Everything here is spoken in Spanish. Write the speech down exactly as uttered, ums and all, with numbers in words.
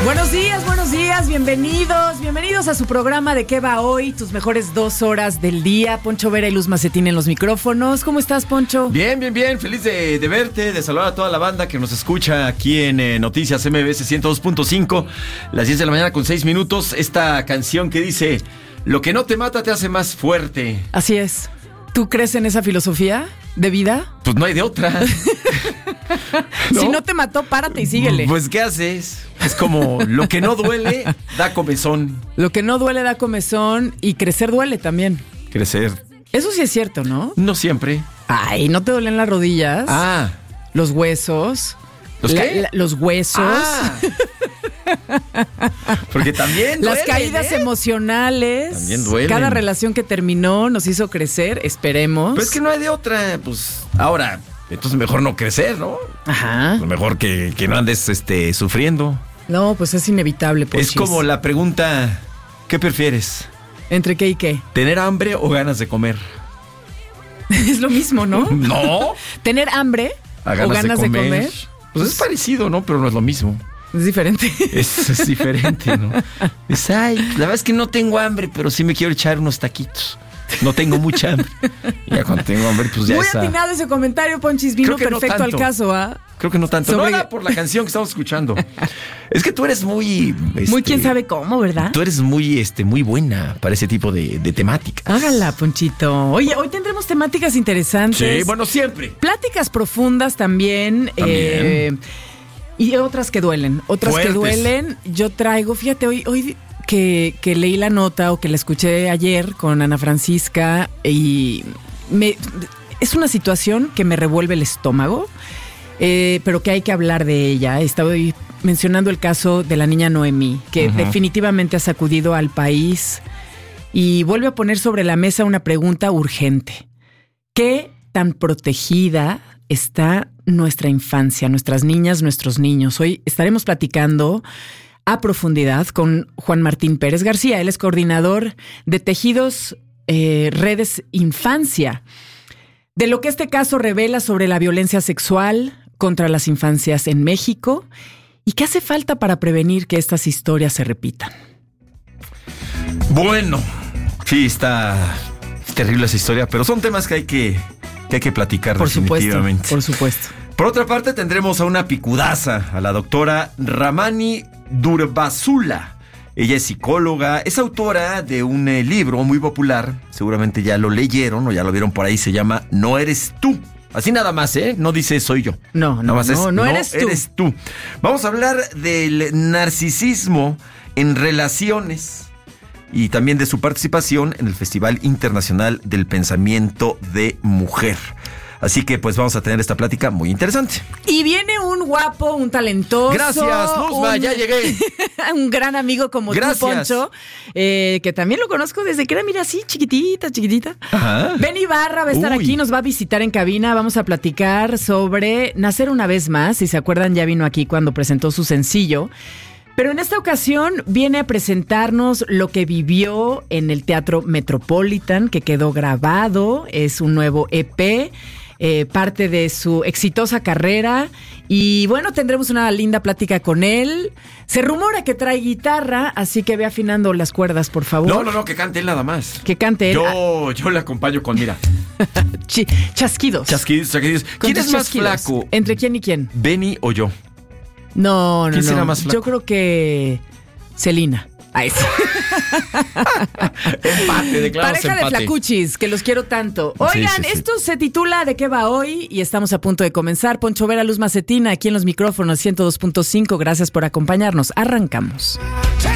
Buenos días, buenos días, bienvenidos, bienvenidos a su programa de ¿Qué va hoy? Tus mejores dos horas del día. Poncho Vera y Luz Macetín en los micrófonos. ¿Cómo estás, Poncho? Bien, bien, bien. Feliz de, de verte, de saludar a toda la banda que nos escucha aquí en eh, Noticias M B S ciento dos punto cinco, las diez de la mañana con seis minutos. Esta canción que dice, lo que no te mata te hace más fuerte. Así es. ¿Tú crees en esa filosofía de vida? Pues no hay de otra. ¿No? Si no te mató, párate y síguele. Pues, ¿qué haces? Es como, lo que no duele, da comezón. Lo que no duele da comezón y crecer duele también. Crecer. Eso sí es cierto, ¿no? No siempre. Ay, ¿no te duelen las rodillas? Ah. Los huesos. ¿Los qué? La, la, los huesos. Ah. Porque también duelen, las caídas ¿eh? emocionales. También duelen. Cada relación que terminó nos hizo crecer, esperemos. Pero es que no hay de otra, pues, ahora, entonces mejor no crecer, ¿no? Ajá. Lo mejor que, que no andes este, sufriendo. No, pues es inevitable, Ponchis. Es como la pregunta, ¿qué prefieres? ¿Entre qué y qué? ¿Tener hambre o ganas de comer? Es lo mismo, ¿no? No. ¿Tener hambre a ganas o ganas de comer? de comer? Pues es parecido, ¿no? Pero no es lo mismo. Es diferente. Es, es diferente, ¿no? Es, ay, la verdad es que no tengo hambre, pero sí me quiero echar unos taquitos. No tengo mucha hambre. Ya cuando tengo hambre, pues ya Muy esa... atinado ese comentario, Ponchis. Vino perfecto no al caso, ¿ah? ¿eh? Creo que no tanto. Sobre... No era por la canción que estamos escuchando. Es que tú eres muy... Este, muy quién sabe cómo, ¿verdad? Tú eres muy, este, muy buena para ese tipo de, de temáticas. Hágala, Ponchito. Oye, hoy tendremos temáticas interesantes. Sí, bueno, siempre. Pláticas profundas también. También. Eh, y otras que duelen. Otras Fuertes. que duelen. Yo traigo, fíjate, hoy... hoy Que, que leí la nota o que la escuché ayer con Ana Francisca y me, es una situación que me revuelve el estómago, eh, pero que hay que hablar de ella. Estaba mencionando el caso de la niña Noemí, que uh-huh. definitivamente ha sacudido al país y vuelve a poner sobre la mesa una pregunta urgente. ¿Qué tan protegida está nuestra infancia, nuestras niñas, nuestros niños? Hoy estaremos platicando a profundidad con Juan Martín Pérez García. Él es coordinador de Tejidos eh, Redes Infancia. De lo que este caso revela sobre la violencia sexual contra las infancias en México y qué hace falta para prevenir que estas historias se repitan. Bueno, sí, está terrible esa historia, pero son temas que hay que, que, hay que platicar por definitivamente. Supuesto, por supuesto. Por otra parte, tendremos a una picudaza, a la doctora Ramani Durbasula. Ella es psicóloga, es autora de un eh, libro muy popular, seguramente ya lo leyeron o ya lo vieron por ahí, se llama No eres tú. Así nada más, ¿eh? No dice soy yo. No, no, no, es, no, no eres, no tú. eres tú. Vamos a hablar del narcisismo en relaciones y también de su participación en el Festival Internacional del Pensamiento de Mujer. Así que pues vamos a tener esta plática muy interesante. Y viene un guapo, un talentoso. Gracias, Luzma, un, ya llegué. Un gran amigo como Gracias. tú, Poncho, eh, que también lo conozco desde que era, mira, así, chiquitita, chiquitita. Ajá. Ben Ibarra va a estar Uy. aquí, nos va a visitar en cabina. Vamos a platicar sobre Nacer una vez más. Si se acuerdan, ya vino aquí cuando presentó su sencillo. Pero en esta ocasión viene a presentarnos lo que vivió en el Teatro Metropolitan, que quedó grabado. Es un nuevo E P. Eh, parte de su exitosa carrera y bueno, tendremos una linda plática con él. Se rumora que trae guitarra, así que ve afinando las cuerdas, por favor. No, no, no, que cante él nada más. Que cante él. Yo, yo le acompaño con, mira. Ch- chasquidos. Chasquidos, chasquidos. ¿Quién es más chasquidos. flaco? ¿Entre quién y quién? ¿Benny o yo? No, no, ¿Quién no. será más flaco? Yo creo que Celina. Ay, sí. Empate, declaramos Pareja empate. de flacuchis, que los quiero tanto. Oigan, sí, sí, sí. Esto se titula ¿De qué va hoy? Y estamos a punto de comenzar. Poncho Vera, Luz Macetina, aquí en los micrófonos ciento dos punto cinco. Gracias por acompañarnos. Arrancamos.